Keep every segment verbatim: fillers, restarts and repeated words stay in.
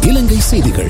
இலங்கை செய்திகள்.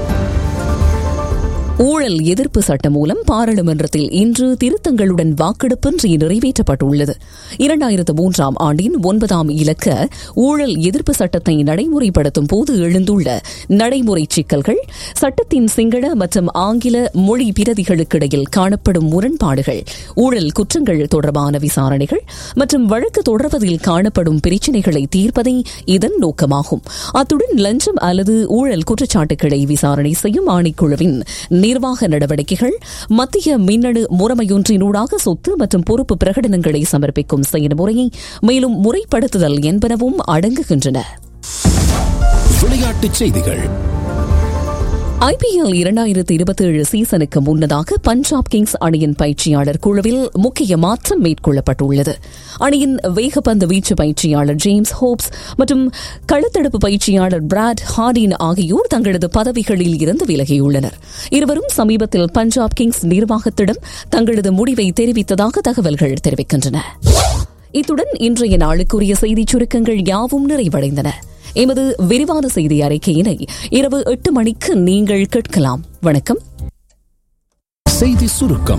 ஊழல் எதிர்ப்பு சட்டம் மூலம் பாராளுமன்றத்தில் இன்று திருத்தங்களுடன் வாக்கெடுப்பின்றி நிறைவேற்றப்பட்டுள்ளது. இரண்டாயிரத்து மூன்றாம் ஆண்டின் ஒன்பதாம் இலக்க ஊழல் எதிர்ப்பு சட்டத்தை நடைமுறைப்படுத்தும் போது எழுந்துள்ள நடைமுறை சிக்கல்கள், சட்டத்தின் சிங்கள மற்றும் ஆங்கில மொழி பிரதிகளுக்கிடையில் காணப்படும் முரண்பாடுகள், ஊழல் குற்றங்கள் தொடர்பான விசாரணைகள் மற்றும் வழக்கு தொடர்வதில் காணப்படும் பிரச்சினைகளை தீர்ப்பதே இதன் நோக்கமாகும். அத்துடன் லஞ்சம் அல்லது ஊழல் குற்றச்சாட்டுகளை விசாரணை செய்யும் ஆணைக்குழுவின் நிர்வாக நடவடிக்கைகள், மத்திய மின்னணு முறைமையொன்றினூடாக சொத்து மற்றும் பொறுப்பு பிரகடனங்களை சமர்ப்பிக்கும் செயல்முறையை மேலும் முறைப்படுத்துதல் என்பனவும் அடங்குகின்றன. விளையாட்டுச் செய்திகள். ஐ பி எல் இரண்டாயிரத்து இருபத்தி ஏழு சீசனுக்கு முன்னதாக பஞ்சாப் கிங்ஸ் அணியின் பயிற்சியாளர் குழுவில் முக்கிய மாற்றம் மேற்கொள்ளப்பட்டுள்ளது. அணியின் வேகப்பந்து வீச்சு பயிற்சியாளர் ஜேம்ஸ் ஹோப்ஸ் மற்றும் களத்தடுப்பு பயிற்சியாளர் பிராட் ஹார்டின் ஆகியோர் தங்களது பதவிகளில் இருந்து விலகியுள்ளனர். இருவரும் சமீபத்தில் பஞ்சாப் கிங்ஸ் நிர்வாகத்திடம் தங்களது முடிவை தெரிவித்ததாக தகவல்கள் தெரிவிக்கின்றன. இத்துடன் இன்றைய நாளுக்குரிய செய்திச் சுருக்கங்கள் யாவும் நிறைவடைந்தன. எமது விரிவான செய்தி அறிக்கையினை இரவு எட்டு மணிக்கு நீங்கள் கேட்கலாம். வணக்கம். செய்தி சுருக்கம்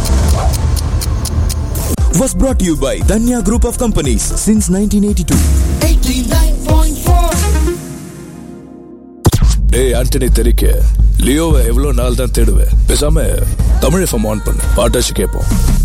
was brought to you by Danya Group of Companies since nineteen eighty-two. eighty-nine point four. டேய் ஆண்டனி தெரிக்க லியோவை எவ்வளவு நாள் தான் தேடுவேன். பேசாம தமிழ் எஃப்எம் ஆன் பண்ணு, பாட்டாச்சு கேட்போம்.